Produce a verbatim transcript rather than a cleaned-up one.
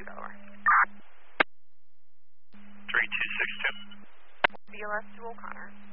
two, Delaware. three two six two. B L S to O'Connor.